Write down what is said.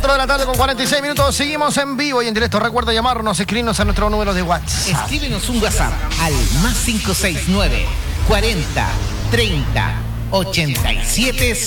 4 de la tarde con 46 minutos. Seguimos en vivo y en directo. Recuerda llamarnos, escribirnos a nuestro número de WhatsApp. Escríbenos un WhatsApp al +569 40 30 87